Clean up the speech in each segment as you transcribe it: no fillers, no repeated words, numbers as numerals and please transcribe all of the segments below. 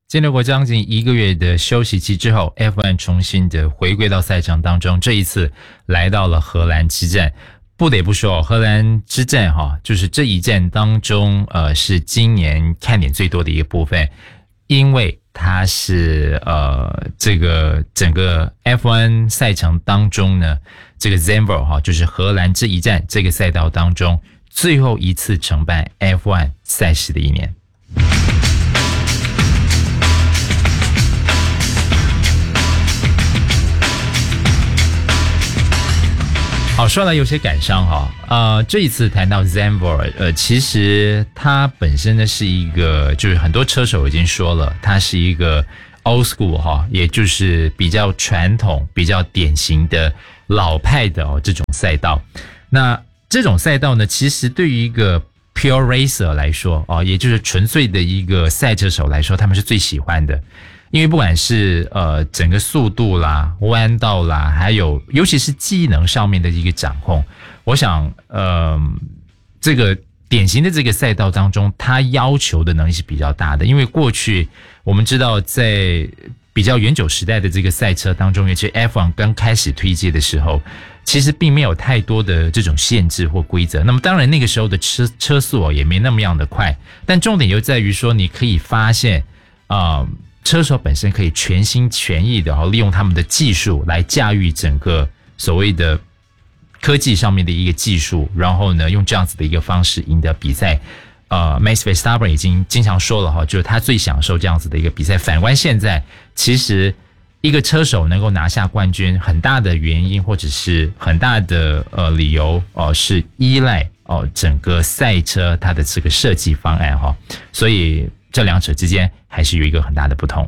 经历过将近1个月的休息期之后 F1 重新的回归到赛场当中，这一次来到了荷兰之战。不得不说，荷兰之战就是这一战当中是今年看点最多的一个部分，因为它是这个整个 F1 赛场当中呢，这个 Zandvoort 就是荷兰这一站这个赛道当中最后一次承办 F1 赛事的一年。好，说来有些感伤这一次谈到 Zandvoort，其实它本身呢是一个，就是很多车手已经说了，它是一个 old school 也就是比较传统、比较典型的老派的这种赛道。那这种赛道呢，其实对于一个 pure racer 来说也就是纯粹的一个赛车手来说，他们是最喜欢的。因为不管是整个速度啦、弯道啦，还有尤其是技能上面的一个掌控，我想这个典型的这个赛道当中，它要求的能力是比较大的。因为过去我们知道，在比较远久时代的这个赛车当中，尤其 F1 刚开始推介的时候，其实并没有太多的这种限制或规则。那么当然那个时候的车速也没那么样的快，但重点就在于说，你可以发现车手本身可以全心全意的利用他们的技术来驾驭整个所谓的科技上面的一个技术，然后呢用这样子的一个方式赢得比赛。Max Verstappen 已经经常说了就是他最享受这样子的一个比赛。反观现在，其实一个车手能够拿下冠军，很大的原因或者是很大的理由是依赖整个赛车它的这个设计方案所以这两者之间还是有一个很大的不同。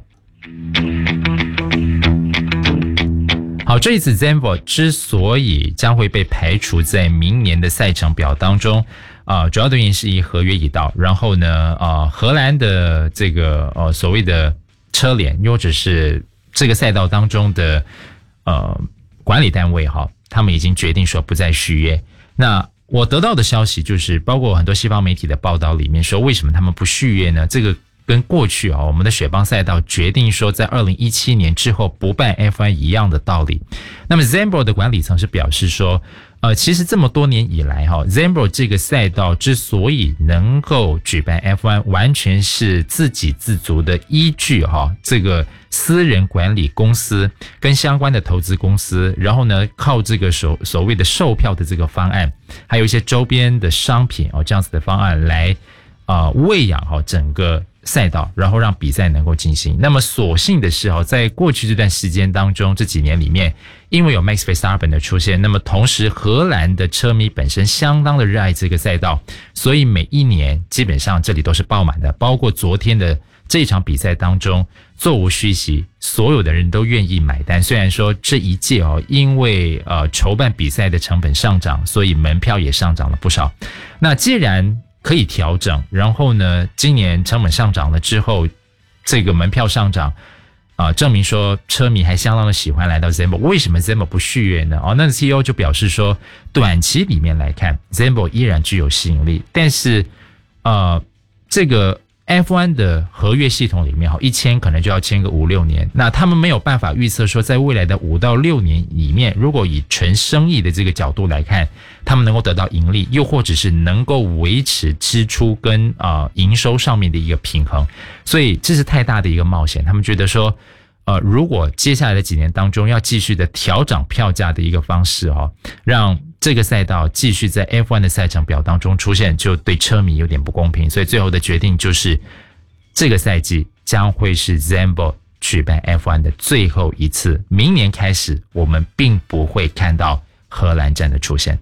好，这一次 Zandvoort 之所以将会被排除在明年的赛程表当中，主要的原因是以合约已到，然后呢，荷兰的这个所谓的车联，或者是这个赛道当中的管理单位他们已经决定说不再续约。那我得到的消息就是，包括很多西方媒体的报道里面说，为什么他们不续约呢？这个跟过去我们的雪邦赛道决定说在2017年之后不办 F1 一样的道理。那么 Zandvoort 的管理层是表示说，其实这么多年以来Zandvoort 这个赛道之所以能够举办 F1， 完全是自给自足的依据这个私人管理公司跟相关的投资公司，然后呢靠这个所谓的售票的这个方案，还有一些周边的商品这样子的方案来喂养整个赛道，然后让比赛能够进行。那么所幸的是在过去这段时间当中，这几年里面，因为有 Max Verstappen 的出现，那么同时荷兰的车迷本身相当的热爱这个赛道，所以每一年基本上这里都是爆满的。包括昨天的这一场比赛当中，座无虚席，所有的人都愿意买单。虽然说这一届因为筹办比赛的成本上涨，所以门票也上涨了不少。那既然可以调整，然后呢今年成本上涨了之后，这个门票上涨证明说车迷还相当的喜欢来到 Zandvoort。 为什么 Zandvoort 不续约呢？那 CEO 就表示说，短期里面来看 Zandvoort 依然具有吸引力，但是这个 F1 的合约系统里面一签可能就要签个5-6年，那他们没有办法预测说在未来的5到6年里面，如果以纯生意的这个角度来看，他们能够得到盈利，又或者是能够维持支出跟营收上面的一个平衡，所以这是太大的一个冒险。他们觉得说如果接下来的几年当中要继续的调涨票价的一个方式让这个赛道继续在 F1 的赛程表当中出现，就对车迷有点不公平。所以最后的决定就是，这个赛季将会是 Zandvoort 举办 F1 的最后一次，明年开始我们并不会看到荷兰站的出现。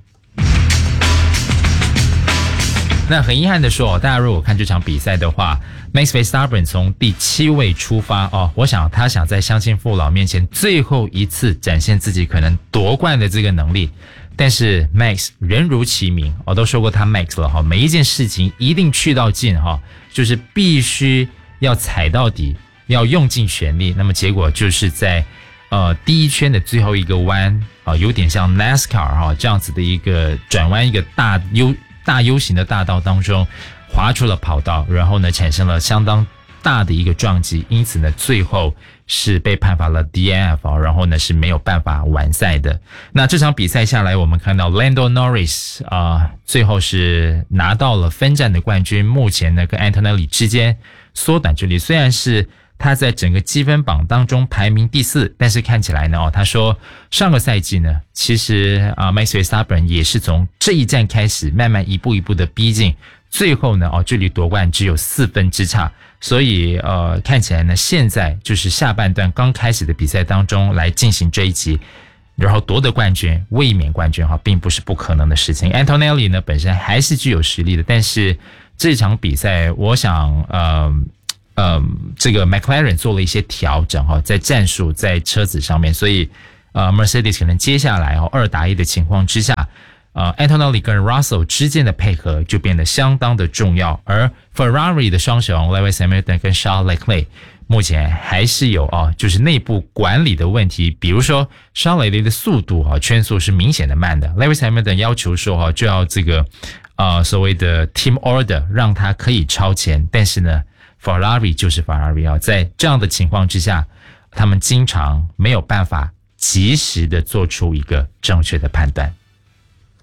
那很遗憾的说大家如果看这场比赛的话， Max Verstappen 从第7位出发我想他想在乡亲父老面前最后一次展现自己可能夺冠的这个能力。但是 Max 人如其名我都说过他 Max 了每一件事情一定去到尽就是必须要踩到底，要用尽全力。那么结果就是在第一圈的最后一个弯有点像 NASCAR 这样子的一个转弯，一个大 U 型的大道当中滑出了跑道，然后呢产生了相当大的一个撞击，因此呢，最后是被判罚了 DNF， 然后呢是没有办法完赛的。那这场比赛下来，我们看到 Lando Norris 最后是拿到了分站的冠军。目前呢跟 Antonelli 之间缩短距离，虽然是他在整个积分榜当中排名第4，但是看起来呢他说上个赛季呢，其实Max Verstappen 也是从这一站开始，慢慢一步一步的逼近，最后呢距离夺冠只有4分之差。所以看起来呢，现在就是下半段刚开始的比赛当中来进行这一集，然后夺得冠军，卫冕冠军并不是不可能的事情。Antonelli 呢本身还是具有实力的，但是这场比赛我想这个 McLaren 做了一些调整在战术在车子上面，所以Mercedes 可能接下来2打1的情况之下Antonelli 跟 Russell 之间的配合就变得相当的重要，而 Ferrari 的双雄 Lewis Hamilton 跟 Charles Leclerc 目前还是有就是内部管理的问题，比如说 Charles Leclerc 的速度圈速是明显的慢的， Lewis Hamilton 要求说就要这个所谓的 Team Order 让他可以超前，但是呢 Ferrari 就是 Ferrari 在这样的情况之下，他们经常没有办法及时的做出一个正确的判断。